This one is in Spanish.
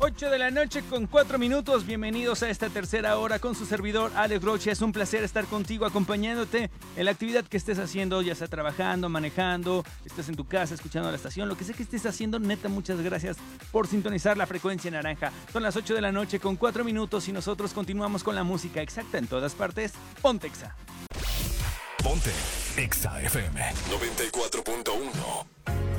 8 de la noche con 4 minutos. Bienvenidos a esta tercera hora con su servidor Alex Rocha. Es un placer estar contigo, acompañándote en la actividad que estés haciendo, ya sea trabajando, manejando, estés en tu casa, escuchando la estación, lo que sea que estés haciendo. Neta, muchas gracias por sintonizar la frecuencia naranja. Son las 8 de la noche con 4 minutos y nosotros continuamos con la música exacta en todas partes. Ponte Exa. Ponte Exa FM 94.1.